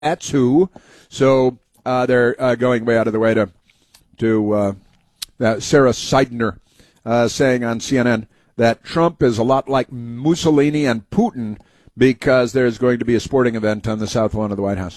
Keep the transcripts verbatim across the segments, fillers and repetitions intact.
That's who. So uh, they're uh, going way out of the way to to uh, uh, Sarah Seidner uh, saying on C N N that Trump is a lot like Mussolini and Putin because there's going to be a sporting event on the south lawn of the White House.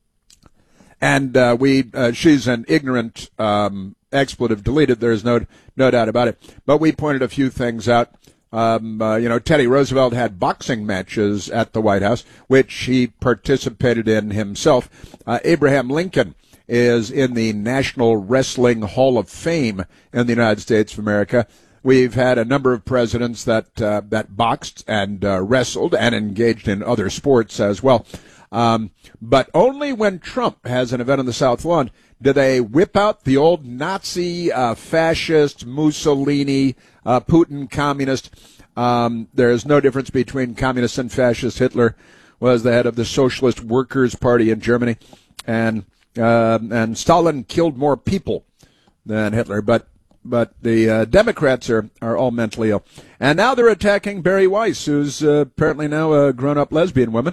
And uh, we, uh, she's an ignorant um, expletive deleted. There's no no doubt about it. But we pointed a few things out. Um, uh, you know, Teddy Roosevelt had boxing matches at the White House, which he participated in himself. Uh, Abraham Lincoln is in the National Wrestling Hall of Fame in the United States of America. We've had a number of presidents that uh, that boxed and uh, wrestled and engaged in other sports as well. Um, but only when Trump has an event on the South Lawn do they whip out the old Nazi, uh, fascist, Mussolini, uh, Putin, communist. Um, there's no difference between communist and fascist. Hitler was the head of the Socialist Workers' Party in Germany, and uh, and Stalin killed more people than Hitler. But but the uh, Democrats are, are all mentally ill. And now they're attacking Bari Weiss, who's uh, apparently now a grown-up lesbian woman.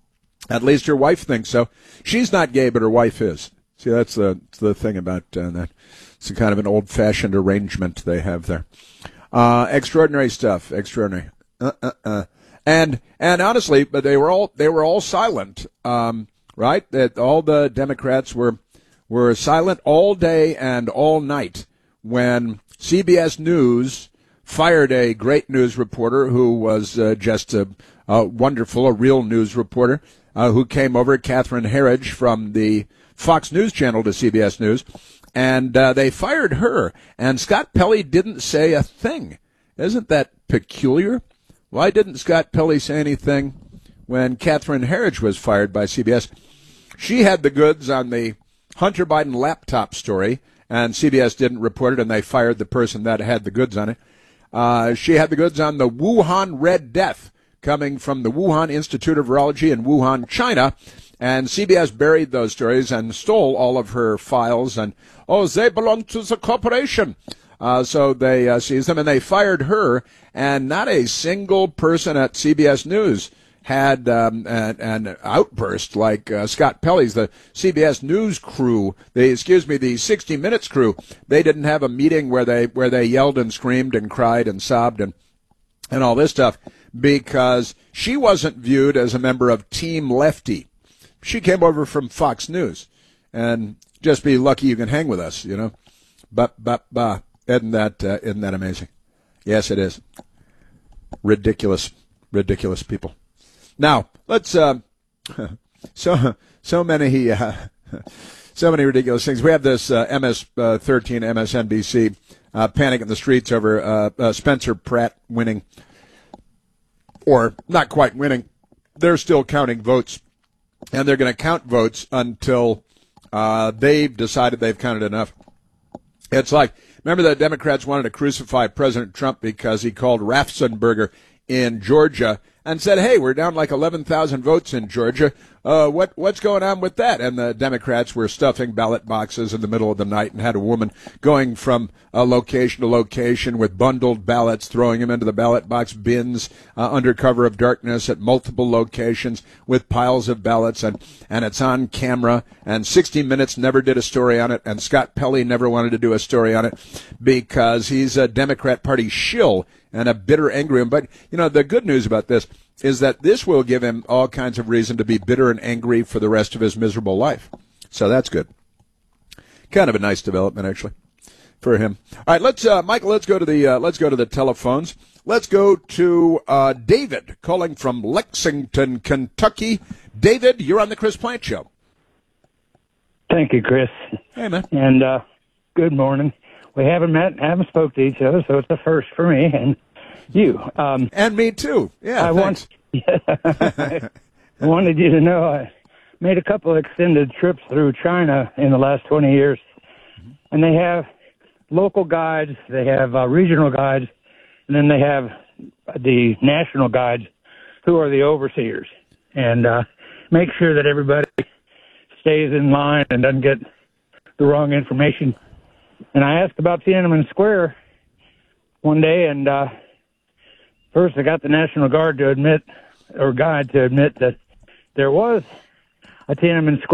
At least her wife thinks so. She's not gay, but her wife is. See, that's the the thing about uh, that. It's a kind of an old-fashioned arrangement they have there. Uh, extraordinary stuff. Extraordinary. Uh, uh, uh. And and honestly, but they were all they were all silent, um, right? That all the Democrats were were silent all day and all night when C B S News fired a great news reporter who was uh, just a, a wonderful, a real news reporter. Uh, who came over, Catherine Herridge from the Fox News Channel to C B S News, and uh, they fired her, and Scott Pelley didn't say a thing. Isn't that peculiar? Why didn't Scott Pelley say anything when Catherine Herridge was fired by C B S? She had the goods on the Hunter Biden laptop story, and C B S didn't report it, and they fired the person that had the goods on it. Uh, she had the goods on the Wuhan Red Death, coming from the Wuhan Institute of Virology in Wuhan, China, and C B S buried those stories and stole all of her files, and, oh, they belong to the corporation. Uh, so they uh, seized them, and they fired her, and not a single person at C B S News had um, an, an outburst like uh, Scott Pelley's. The C B S News crew, the, excuse me, the sixty minutes crew, they didn't have a meeting where they where they yelled and screamed and cried and sobbed and and all this stuff, because she wasn't viewed as a member of Team Lefty. She came over from Fox News, and just be lucky you can hang with us, you know. But, but, but, isn't that, uh, isn't that amazing? Yes, it is. Ridiculous, ridiculous people. Now, let's, uh, so, so many, uh, so many ridiculous things. We have this uh, M S thirteen M S N B C uh, panic in the streets over uh, uh, Spencer Pratt winning. Or not quite winning. They're still counting votes, and they're going to count votes until uh, they've decided they've counted enough. It's like, remember the Democrats wanted to crucify President Trump because he called Raffensperger in Georgia and said, hey, we're down like eleven thousand votes in Georgia. Uh, what what's going on with that? And the Democrats were stuffing ballot boxes in the middle of the night and had a woman going from uh, location to location with bundled ballots, throwing them into the ballot box bins uh, under cover of darkness at multiple locations with piles of ballots. And, and it's on camera. And sixty minutes never did a story on it. And Scott Pelley never wanted to do a story on it because he's a Democrat Party shill and a bitter, angry one. But, you know, the good news about this is that this will give him all kinds of reason to be bitter and angry for the rest of his miserable life. So that's good. Kind of a nice development, actually, for him. All right, let's, uh, Michael, let's go to the, uh, let's go to the telephones. Let's go to uh, David calling from Lexington, Kentucky. David, you're on the Chris Plante Show. Thank you, Chris. Hey, man. And uh, good morning. We haven't met, haven't spoke to each other, so it's a first for me and you. Um, and me too. Yeah, I thanks. Want, I wanted you to know I made a couple of extended trips through China in the last twenty years, mm-hmm. and they have local guides, they have uh, regional guides, and then they have the national guides who are the overseers, and uh, make sure that everybody stays in line and doesn't get the wrong information. And I asked about Tiananmen Square one day, and uh, first I got the National Guard to admit, or guide to admit, that there was Tiananmen Square.